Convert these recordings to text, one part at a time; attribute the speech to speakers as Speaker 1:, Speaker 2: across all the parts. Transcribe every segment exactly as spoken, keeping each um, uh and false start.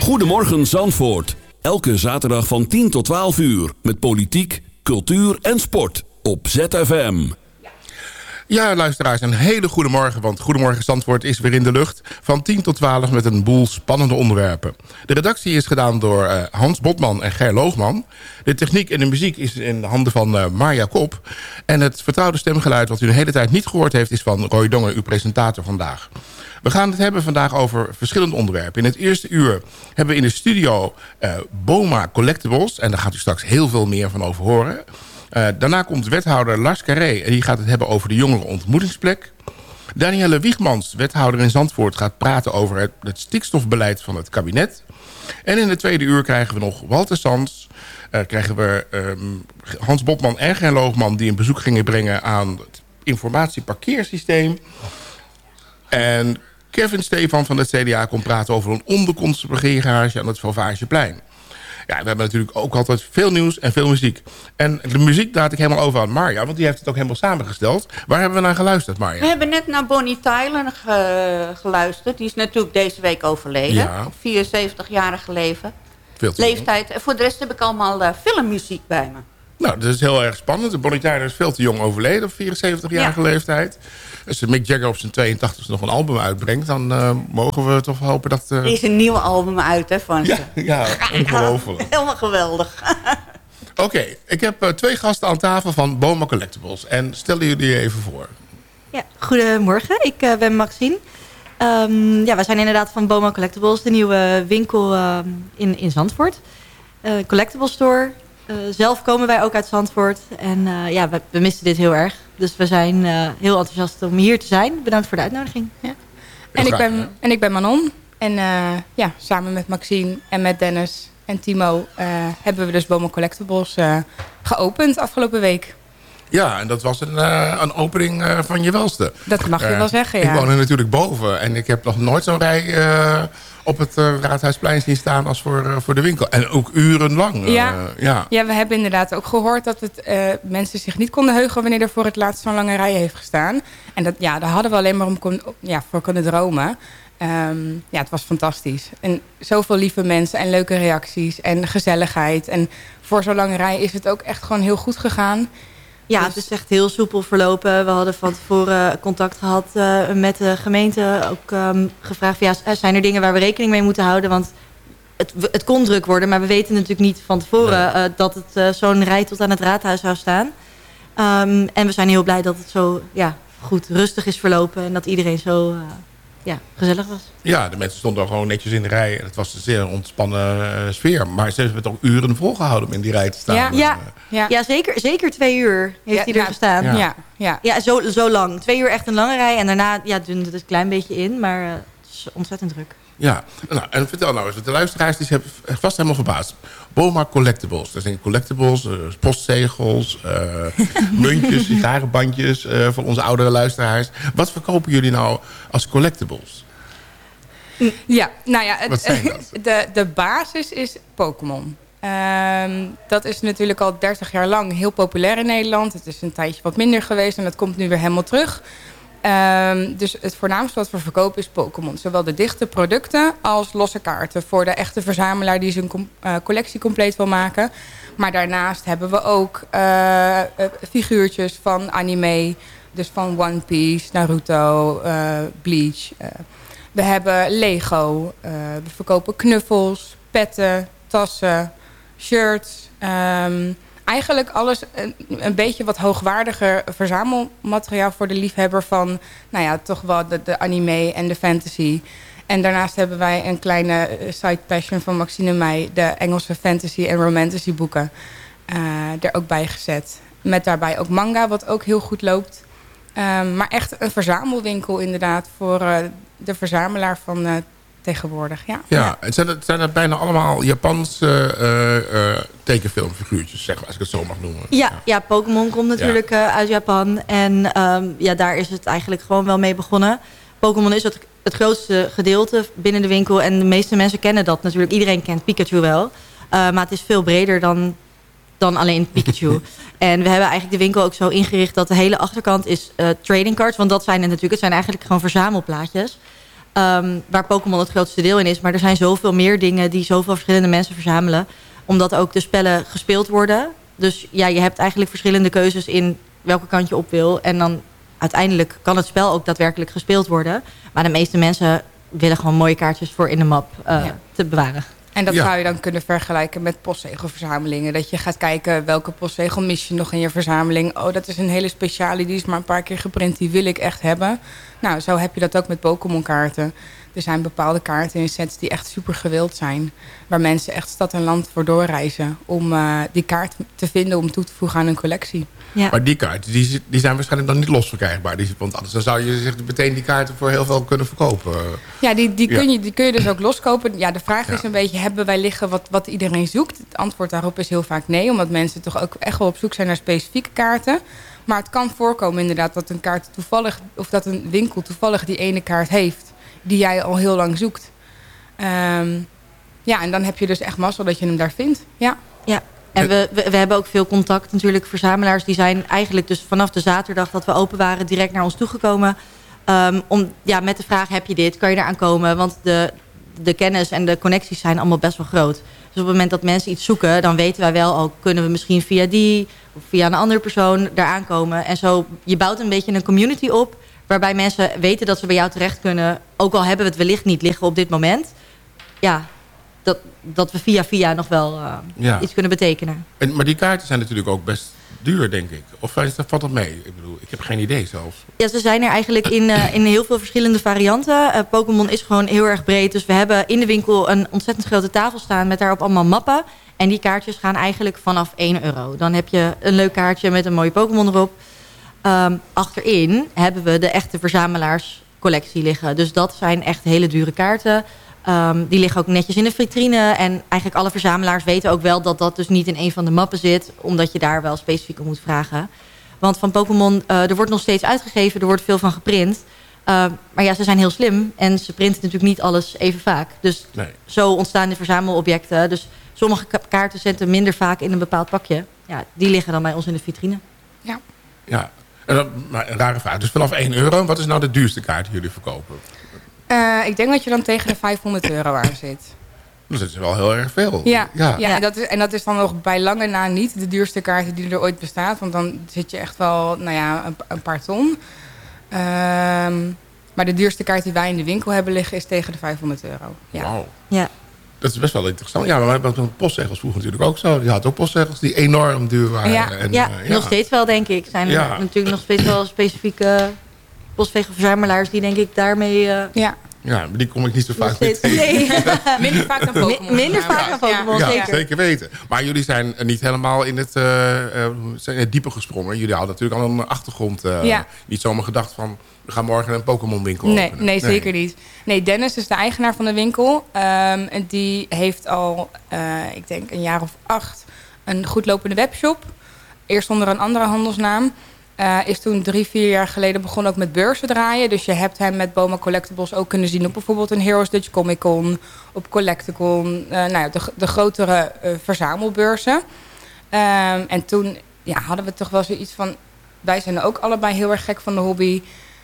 Speaker 1: Goedemorgen Zandvoort. Elke zaterdag van tien tot twaalf uur. Met politiek, cultuur en sport. Op Z F M.
Speaker 2: Ja, luisteraars, een hele goede morgen, want Goedemorgen Zandvoort is weer in de lucht. Van tien tot twaalf met een boel spannende onderwerpen. De redactie is gedaan door uh, Hans Botman en Ger Loogman. De techniek en de muziek is in de handen van uh, Marja Kop. En het vertrouwde stemgeluid wat u de hele tijd niet gehoord heeft is van Roy Dongen, uw presentator vandaag. We gaan het hebben vandaag over verschillende onderwerpen. In het eerste uur hebben we in de studio uh, Boma Collectibles. En daar gaat u straks heel veel meer van over horen. Uh, daarna komt wethouder Lars Carré en die gaat het hebben over de jongerenontmoetingsplek. Danielle Wiegmans, wethouder in Zandvoort, gaat praten over het, het stikstofbeleid van het kabinet. En in het tweede uur krijgen we nog Walter Sans. Uh, krijgen we um, Hans Botman en Ger Loogman die een bezoek gingen brengen aan het informatieparkeersysteem. En Kevin Stefan van het C D A komt praten over een ondergrondse parkeergarage aan het Vauvageplein. Ja, we hebben natuurlijk ook altijd veel nieuws en veel muziek. En de muziek laat ik helemaal over aan Marja, want die heeft het ook helemaal samengesteld. Waar hebben we naar geluisterd, Marja?
Speaker 3: We hebben net naar Bonnie Tyler ge geluisterd. Die is natuurlijk deze week overleden.
Speaker 2: Ja.
Speaker 3: Op vierenzeventigjarige leven.
Speaker 2: Veel te
Speaker 3: leeftijd. En voor de rest heb ik allemaal uh, filmmuziek bij me.
Speaker 2: Nou, dat is heel erg spannend. Bonnie Tyler is veel te jong overleden op vierenzeventigjarige ja. leeftijd. Als Mick Jagger op zijn tweeëntachtigste nog een album uitbrengt, dan uh, mogen we toch hopen dat... Uh...
Speaker 3: Er is een nieuwe album uit, hè, van ze.
Speaker 2: Ja, ja, ongelooflijk.
Speaker 3: Helemaal geweldig.
Speaker 2: Oké, okay, ik heb uh, twee gasten aan tafel van Boma Collectibles. En stellen jullie je even voor.
Speaker 4: Ja, goedemorgen, ik uh, ben Maxine. Um, ja, wij zijn inderdaad van Boma Collectibles, de nieuwe winkel uh, in, in Zandvoort. Uh, Collectible Store. Uh, zelf komen wij ook uit Zandvoort. En uh, ja, we, we missen dit heel erg. Dus we zijn uh, heel enthousiast om hier te zijn. Bedankt voor de uitnodiging. Ja.
Speaker 5: En, ik ben, en ik ben Manon. En uh, ja, samen met Maxine en met Dennis en Timo uh, hebben we dus Boma Collectibles uh, geopend afgelopen week.
Speaker 2: Ja, en dat was een, uh, een opening uh, van je welste.
Speaker 5: Dat mag je uh, wel zeggen, ja.
Speaker 2: Ik woon er natuurlijk boven. En ik heb nog nooit zo'n rij uh, op het uh, Raadhuisplein zien staan als voor, uh, voor de winkel. En ook urenlang. Uh,
Speaker 5: ja.
Speaker 2: Ja.
Speaker 5: ja, we hebben inderdaad ook gehoord dat het, uh, mensen zich niet konden heugen wanneer er voor het laatst zo'n lange rij heeft gestaan. En dat, ja, daar hadden we alleen maar om kon, ja, voor kunnen dromen. Um, ja, het was fantastisch. En zoveel lieve mensen en leuke reacties en gezelligheid. En voor zo'n lange rij is het ook echt gewoon heel goed gegaan.
Speaker 4: Ja,
Speaker 5: dus...
Speaker 4: het is echt heel soepel verlopen. We hadden van tevoren contact gehad uh, met de gemeente. Ook um, gevraagd, van, ja, zijn er dingen waar we rekening mee moeten houden? Want het, het kon druk worden, maar we weten natuurlijk niet van tevoren... Nee. Uh, dat het uh, zo'n rij tot aan het raadhuis zou staan. Um, en we zijn heel blij dat het zo ja, goed rustig is verlopen. En dat iedereen zo... Uh, ja, gezellig was.
Speaker 2: Ja, de mensen stonden gewoon netjes in de rij. En het was een zeer ontspannen uh, sfeer. Maar ze hebben het ook uren volgehouden om in die rij te staan.
Speaker 4: Ja,
Speaker 2: dus,
Speaker 4: ja.
Speaker 2: Uh,
Speaker 4: ja. ja zeker, zeker twee uur heeft
Speaker 5: ja,
Speaker 4: hij er
Speaker 5: ja,
Speaker 4: gestaan.
Speaker 5: Ja, ja. ja.
Speaker 4: ja zo, zo lang. Twee uur echt een lange rij. En daarna ja, dunde het een klein beetje in. Maar uh, het is ontzettend druk.
Speaker 2: Ja, nou, en vertel nou eens. De luisteraars die hebben vast helemaal verbaasd. Boma Collectibles. Dat zijn collectibles, uh, postzegels, uh, muntjes, sigarenbandjes uh, van onze oudere luisteraars. Wat verkopen jullie nou als collectibles?
Speaker 5: Ja, nou ja, het,
Speaker 2: Wat zijn dat?
Speaker 5: De, de basis is Pokémon. Um, dat is natuurlijk al dertig jaar lang heel populair in Nederland. Het is een tijdje wat minder geweest en dat komt nu weer helemaal terug. Um, dus het voornaamste wat we verkopen is Pokémon. Zowel de dichte producten als losse kaarten voor de echte verzamelaar die zijn com uh, collectie compleet wil maken. Maar daarnaast hebben we ook uh, uh, figuurtjes van anime. Dus van One Piece, Naruto, uh, Bleach. Uh, we hebben Lego. Uh, we verkopen knuffels, petten, tassen, shirts. Um, Eigenlijk alles een, een beetje wat hoogwaardiger verzamelmateriaal voor de liefhebber van, nou ja, toch wel de, de anime en de fantasy. En daarnaast hebben wij een kleine side passion van Maxine en mij, de Engelse fantasy en romantasy boeken, uh, er ook bij gezet. Met daarbij ook manga, wat ook heel goed loopt. Um, maar echt een verzamelwinkel inderdaad voor uh, de verzamelaar van uh, tegenwoordig. Ja,
Speaker 2: ja. En zijn het, zijn het bijna allemaal Japanse uh, uh, tekenfilmfiguurtjes, zeg maar, als ik het zo mag noemen?
Speaker 4: Ja, ja. ja Pokémon komt natuurlijk ja. uh, uit Japan. En um, ja, daar is het eigenlijk gewoon wel mee begonnen. Pokémon is het, het grootste gedeelte binnen de winkel. En de meeste mensen kennen dat natuurlijk. Iedereen kent Pikachu wel. Uh, maar het is veel breder dan, dan alleen Pikachu. En we hebben eigenlijk de winkel ook zo ingericht dat de hele achterkant is uh, trading cards. Want dat zijn het natuurlijk. Het zijn eigenlijk gewoon verzamelplaatjes. Um, waar Pokémon het grootste deel in is. Maar er zijn zoveel meer dingen die zoveel verschillende mensen verzamelen. Omdat ook de spellen gespeeld worden. Dus ja, je hebt eigenlijk verschillende keuzes in welke kant je op wil. En dan uiteindelijk kan het spel ook daadwerkelijk gespeeld worden. Maar de meeste mensen willen gewoon mooie kaartjes voor in de map uh, ja. te bewaren.
Speaker 5: En dat
Speaker 2: ja.
Speaker 5: zou je dan kunnen vergelijken met postzegelverzamelingen. Dat je gaat kijken welke postzegel mis je nog in je verzameling. Oh, dat is een hele speciale, die is maar een paar keer geprint. Die wil ik echt hebben. Nou, zo heb je dat ook met Pokémon kaarten. Er zijn bepaalde kaarten in sets die echt super gewild zijn. Waar mensen echt stad en land voor doorreizen. Om uh, die kaart te vinden om toe te voegen aan hun collectie.
Speaker 4: Ja.
Speaker 2: Maar die kaarten die, die zijn waarschijnlijk dan niet los verkrijgbaar. Die, want anders dan zou je zich meteen die kaarten voor heel veel kunnen verkopen.
Speaker 5: Ja, die, die, kun,
Speaker 2: ja.
Speaker 5: je, die kun je dus ook loskopen. Ja, de vraag
Speaker 2: ja.
Speaker 5: is een beetje, hebben wij liggen wat, wat iedereen zoekt? Het antwoord daarop is heel vaak nee. Omdat mensen toch ook echt wel op zoek zijn naar specifieke kaarten. Maar het kan voorkomen inderdaad dat een kaart toevallig, of dat een winkel toevallig die ene kaart heeft die jij al heel lang zoekt. Um, ja, en dan heb je dus echt mazzel dat je hem daar vindt. Ja.
Speaker 4: Ja. En we, we, we hebben ook veel contact natuurlijk. Verzamelaars die zijn eigenlijk dus vanaf de zaterdag dat we open waren direct naar ons toegekomen. Um, om, ja, met de vraag, heb je dit? Kan je eraan komen? Want de, de kennis en de connecties zijn allemaal best wel groot. Dus op het moment dat mensen iets zoeken, dan weten wij wel ook, kunnen we misschien via die of via een andere persoon eraan komen. En zo, je bouwt een beetje een community op, waarbij mensen weten dat ze bij jou terecht kunnen. Ook al hebben we het wellicht niet liggen op dit moment. Ja, dat, dat we via via nog wel uh, ja. iets kunnen betekenen.
Speaker 2: En, maar die kaarten zijn natuurlijk ook best duur, denk ik. Of valt dat mee? Ik bedoel, ik heb geen idee zelfs.
Speaker 4: Ja, ze zijn er eigenlijk in, uh, in heel veel verschillende varianten. Uh, Pokémon is gewoon heel erg breed. Dus we hebben in de winkel een ontzettend grote tafel staan met daarop allemaal mappen. En die kaartjes gaan eigenlijk vanaf één euro. Dan heb je een leuk kaartje met een mooie Pokémon erop. Um, achterin hebben we de echte verzamelaarscollectie liggen. Dus dat zijn echt hele dure kaarten. Um, die liggen ook netjes in de vitrine. En eigenlijk alle verzamelaars weten ook wel dat dat dus niet in een van de mappen zit. Omdat je daar wel specifiek om moet vragen. Want van Pokémon, uh, er wordt nog steeds uitgegeven. Er wordt veel van geprint. Uh, maar ja, ze zijn heel slim. En ze printen natuurlijk niet alles even vaak. Dus nee. Zo ontstaan de verzamelobjecten. Dus sommige kaarten zetten minder vaak in een bepaald pakje. Ja, die liggen dan bij ons in de vitrine.
Speaker 5: Ja.
Speaker 2: Ja, en dan, maar een rare vraag. Dus vanaf één euro, wat is nou de duurste kaart die jullie verkopen?
Speaker 5: Uh, ik denk dat je dan tegen de vijfhonderd euro aan zit.
Speaker 2: Dus dat is wel heel erg veel.
Speaker 5: Ja, ja. ja en, dat is, en dat is dan nog bij lange na niet de duurste kaart die er ooit bestaat. Want dan zit je echt wel, nou ja, een, een paar ton. Um, maar de duurste kaart die wij in de winkel hebben liggen is tegen de vijfhonderd euro. Ja.
Speaker 2: Wauw.
Speaker 4: Ja.
Speaker 2: Dat is best wel interessant. Ja, maar we hebben postzegels vroeger natuurlijk ook zo. Je had ook postzegels die enorm duur waren.
Speaker 5: Ja,
Speaker 2: en,
Speaker 4: ja,
Speaker 2: uh, ja.
Speaker 4: nog steeds wel, denk ik. Zijn er
Speaker 2: ja.
Speaker 4: natuurlijk nog steeds wel specifieke postzegelverzamelaars die denk ik daarmee... Uh,
Speaker 2: ja. Ja, maar die kom ik niet zo vaak mee tegen.
Speaker 4: Nee.
Speaker 5: Minder vaak dan Pokémon.
Speaker 4: Minder vaak dan Pokémon,
Speaker 2: ja.
Speaker 4: zeker.
Speaker 2: Ja, zeker weten. Maar jullie zijn niet helemaal in het, uh, uh, zijn in het diepe gesprongen. Jullie hadden natuurlijk al een achtergrond. Uh, ja. Niet zomaar gedacht van, we gaan morgen een Pokémon winkel
Speaker 5: nee,
Speaker 2: openen.
Speaker 5: Nee, zeker nee. niet. Nee, Dennis is de eigenaar van de winkel. Um, en die heeft al, uh, ik denk een jaar of acht, een goedlopende webshop. Eerst onder een andere handelsnaam. Uh, is toen drie, vier jaar geleden begonnen ook met beurzen draaien. Dus je hebt hem met Boma Collectibles ook kunnen zien op bijvoorbeeld een Heroes Dutch Comic Con, op Collecticon, uh, nou ja, de, de grotere uh, verzamelbeurzen. Um, en toen ja, hadden we toch wel zoiets van, wij zijn ook allebei heel erg gek van de hobby.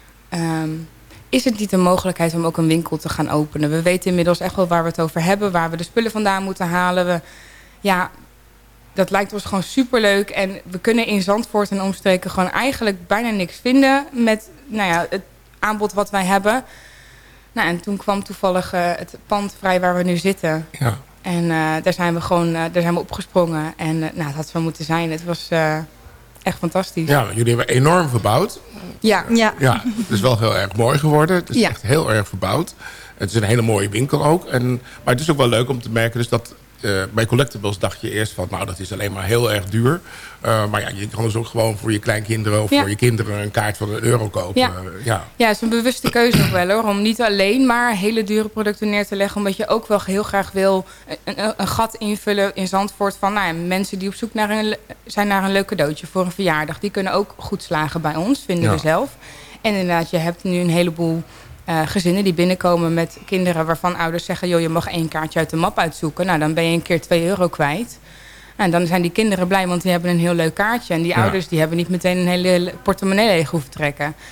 Speaker 5: Um, is het niet een mogelijkheid om ook een winkel te gaan openen? We weten inmiddels echt wel waar we het over hebben, waar we de spullen vandaan moeten halen. We, ja... Dat lijkt ons gewoon superleuk. En we kunnen in Zandvoort en omstreken gewoon eigenlijk bijna niks vinden met nou ja, het aanbod wat wij hebben. Nou, en toen kwam toevallig uh, het pand vrij waar we nu zitten.
Speaker 2: Ja.
Speaker 5: En uh, daar zijn we gewoon uh, daar zijn we opgesprongen. En uh, nou, dat had zo moeten zijn. Het was uh, echt fantastisch.
Speaker 2: Ja, jullie hebben enorm verbouwd.
Speaker 5: Ja.
Speaker 4: Ja.
Speaker 2: Ja, het is wel heel erg mooi geworden. Het is
Speaker 5: ja.
Speaker 2: echt heel erg verbouwd. Het is een hele mooie winkel ook. En, maar het is ook wel leuk om te merken dus dat... Uh, bij collectibles dacht je eerst van, nou, dat is alleen maar heel erg duur. Uh, maar ja, je kan dus ook gewoon voor je kleinkinderen of ja. voor je kinderen een kaart van een euro kopen.
Speaker 5: Ja,
Speaker 2: uh, ja.
Speaker 5: ja, het is een bewuste keuze ook wel hoor. Om niet alleen maar hele dure producten neer te leggen. Omdat je ook wel heel graag wil een, een, een gat invullen in Zandvoort van nou ja, mensen die op zoek naar een, zijn naar een leuk cadeautje voor een verjaardag. Die kunnen ook goed slagen bij ons, vinden ja. we zelf. En inderdaad, je hebt nu een heleboel... Uh, gezinnen die binnenkomen met kinderen waarvan ouders zeggen... joh, je mag één kaartje uit de map uitzoeken. Nou, dan ben je een keer twee euro kwijt. En dan zijn die kinderen blij, want die hebben een heel leuk kaartje. En die ja. ouders die hebben niet meteen een hele portemonnee leeg hoeven trekken.
Speaker 4: Ja.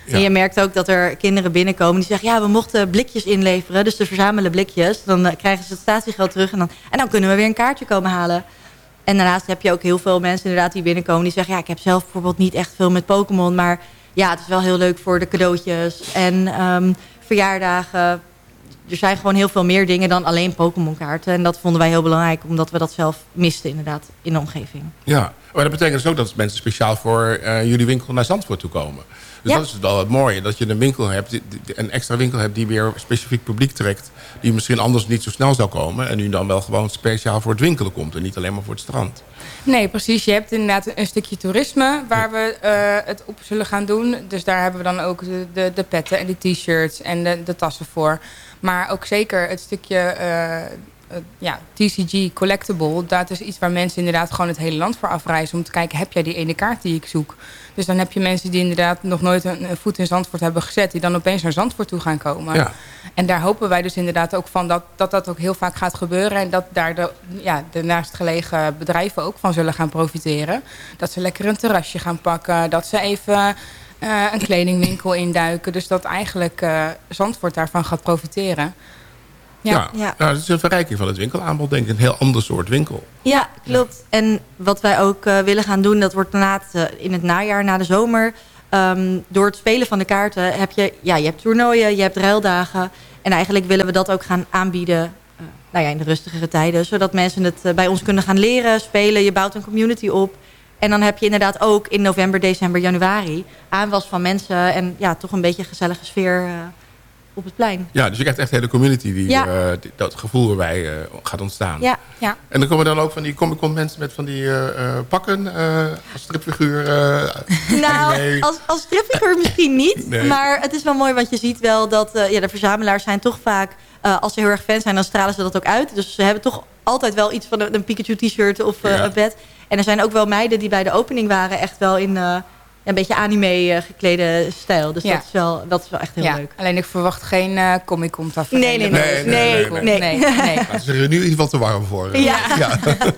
Speaker 2: Ja.
Speaker 4: En je merkt ook dat er kinderen binnenkomen die zeggen... ja, we mochten blikjes inleveren, dus ze verzamelen blikjes. Dan uh, krijgen ze het statiegeld terug en dan, en dan kunnen we weer een kaartje komen halen. En daarnaast heb je ook heel veel mensen inderdaad die binnenkomen... die zeggen, ja, ik heb zelf bijvoorbeeld niet echt veel met Pokémon... maar ja, het is wel heel leuk voor de cadeautjes en um, verjaardagen. Er zijn gewoon heel veel meer dingen dan alleen Pokémon-kaarten. En dat vonden wij heel belangrijk, omdat we dat zelf misten inderdaad in de omgeving.
Speaker 2: Ja, maar dat betekent dus ook dat mensen speciaal voor uh, jullie winkel naar Zandvoort toe komen. Dus
Speaker 4: ja.
Speaker 2: dat is wel het mooie, dat je een winkel hebt, die, die, een extra winkel hebt die weer specifiek publiek trekt. Die misschien anders niet zo snel zou komen. En nu dan wel gewoon speciaal voor het winkelen komt en niet alleen maar voor het strand.
Speaker 5: Nee, precies. Je hebt inderdaad een stukje toerisme waar we uh, het op zullen gaan doen. Dus daar hebben we dan ook de, de, de petten en de t-shirts en de, de tassen voor. Maar ook zeker het stukje uh, uh, ja, T C G Collectible. Dat is iets waar mensen inderdaad gewoon het hele land voor afreizen. Om te kijken, heb jij die ene kaart die ik zoek? Dus dan heb je mensen die inderdaad nog nooit een, een voet in Zandvoort hebben gezet. Die dan opeens naar Zandvoort toe gaan komen.
Speaker 2: Ja.
Speaker 5: En daar hopen wij dus inderdaad ook van dat, dat dat ook heel vaak gaat gebeuren. En dat daar de, ja, de naastgelegen bedrijven ook van zullen gaan profiteren. Dat ze lekker een terrasje gaan pakken. Dat ze even uh, een kledingwinkel induiken. Dus dat eigenlijk uh, Zandvoort daarvan gaat profiteren. Ja,
Speaker 2: ja.
Speaker 4: ja.
Speaker 2: Nou, dat is een verrijking van het winkelaanbod, denk ik. Een heel ander soort winkel.
Speaker 4: Ja, klopt. Ja. En wat wij ook uh, willen gaan doen, dat wordt daarna uh, in het najaar, na de zomer. Um, door het spelen van de kaarten heb je, ja, je hebt toernooien, je hebt ruildagen. En eigenlijk willen we dat ook gaan aanbieden uh, nou ja, in de rustigere tijden. Zodat mensen het uh, bij ons kunnen gaan leren, spelen. Je bouwt een community op. En dan heb je inderdaad ook in november, december, januari aanwas van mensen. En ja, toch een beetje een gezellige sfeer uh, op het plein.
Speaker 2: Ja, dus je krijgt echt een hele community die,
Speaker 4: ja.
Speaker 2: uh, die dat gevoel erbij uh, gaat ontstaan.
Speaker 4: Ja.
Speaker 5: Ja.
Speaker 2: En dan komen dan ook van die Comic-Con mensen met van die uh, uh, pakken uh, als stripfiguur. Uh,
Speaker 4: nou,
Speaker 2: nee.
Speaker 4: als, als stripfiguur misschien niet.
Speaker 2: Nee.
Speaker 4: Maar het is wel mooi, want je ziet wel dat uh, ja, de verzamelaars zijn toch vaak... Uh, als ze heel erg fan zijn, dan stralen ze dat ook uit. Dus ze hebben toch altijd wel iets van een, een Pikachu t-shirt of uh,
Speaker 2: ja.
Speaker 4: een pet. En er zijn ook wel meiden die bij de opening waren... echt wel in uh, een beetje anime uh, geklede stijl. Dus
Speaker 5: ja.
Speaker 4: dat, is wel, dat is wel echt heel
Speaker 5: ja.
Speaker 4: leuk.
Speaker 5: Alleen ik verwacht geen uh, Comic-Con tafereel.
Speaker 4: Nee, nee, nee.
Speaker 2: Nee, nee,
Speaker 4: nee,
Speaker 2: nee,
Speaker 4: nee.
Speaker 5: nee, nee.
Speaker 2: Nou, ze zijn er nu in ieder geval te warm voor. Uh.
Speaker 4: Ja.
Speaker 2: ja.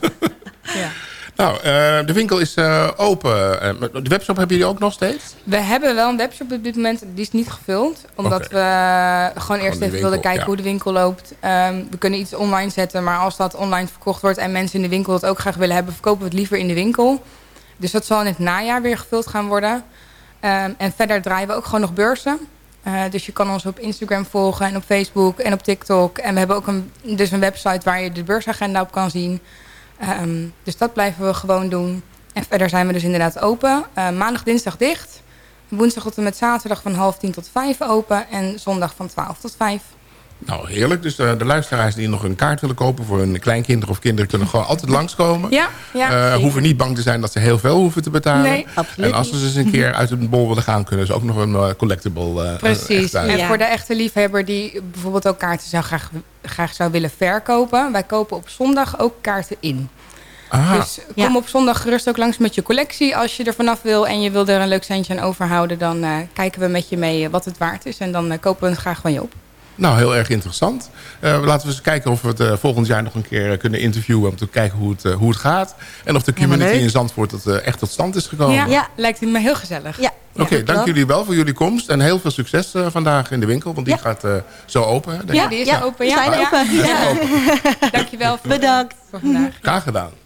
Speaker 5: Ja.
Speaker 2: Nou, uh, de winkel is uh, open. Uh, de webshop hebben jullie ook nog steeds?
Speaker 5: We hebben wel een webshop op dit moment. Die is niet gevuld. Omdat
Speaker 2: Okay.
Speaker 5: we gewoon eerst
Speaker 2: die
Speaker 5: even
Speaker 2: winkel,
Speaker 5: wilden kijken
Speaker 2: ja.
Speaker 5: hoe de winkel loopt. Um, we kunnen iets online zetten. Maar als dat online verkocht wordt en mensen in de winkel dat ook graag willen hebben... verkopen we het liever in de winkel. Dus dat zal in het najaar weer gevuld gaan worden. Um, en verder draaien we ook gewoon nog beurzen. Uh, dus je kan ons op Instagram volgen en op Facebook en op TikTok. En we hebben ook een, dus een website waar je de beursagenda op kan zien. Um, dus dat blijven we gewoon doen. En verder zijn we dus inderdaad open. Uh, maandag, dinsdag dicht. Woensdag tot en met zaterdag van half tien tot vijf open. En zondag van twaalf tot vijf.
Speaker 2: Nou, heerlijk. Dus de, de luisteraars die nog een kaart willen kopen... voor hun kleinkinderen of kinderen... kunnen gewoon altijd langskomen.
Speaker 5: Ja, ja.
Speaker 2: Uh, hoeven niet bang te zijn dat ze heel veel hoeven te betalen.
Speaker 5: Nee,
Speaker 4: absoluut
Speaker 2: En als ze eens een keer uit een bol willen gaan... kunnen ze ook nog een uh, collectible... Uh,
Speaker 5: Precies.
Speaker 2: uh,
Speaker 5: En
Speaker 4: Ja.
Speaker 5: voor de echte liefhebber die bijvoorbeeld ook kaarten zou graag, graag zou willen verkopen. Wij kopen op zondag ook kaarten in.
Speaker 2: Aha.
Speaker 5: Dus kom
Speaker 4: Ja.
Speaker 5: op zondag gerust ook langs met je collectie. Als je er vanaf wil en je wil er een leuk centje aan overhouden... dan uh, kijken we met je mee wat het waard is. En dan uh, kopen we het graag van je op.
Speaker 2: Nou, heel erg interessant. Uh, laten we eens kijken of we het uh, volgend jaar nog een keer uh, kunnen interviewen... om te kijken hoe het, uh, hoe het gaat. En of de community
Speaker 4: leuk.
Speaker 2: in Zandvoort het, uh, echt tot stand is gekomen.
Speaker 5: Ja,
Speaker 4: Ja.
Speaker 5: lijkt me heel gezellig.
Speaker 4: Ja.
Speaker 2: Oké, okay,
Speaker 4: Ja,
Speaker 2: dank
Speaker 4: klopt.
Speaker 2: jullie wel voor jullie komst. En heel veel succes uh, vandaag in de winkel. Want die
Speaker 4: Ja.
Speaker 2: gaat uh, zo open. Denk
Speaker 5: Ja,
Speaker 2: ik.
Speaker 5: die is
Speaker 4: Ja,
Speaker 5: open.
Speaker 4: we
Speaker 5: Ja,
Speaker 4: zijn
Speaker 5: ja.
Speaker 4: open.
Speaker 5: Ja.
Speaker 4: Ja.
Speaker 5: Dankjewel voor,
Speaker 4: Bedankt.
Speaker 5: voor vandaag.
Speaker 2: Graag gedaan.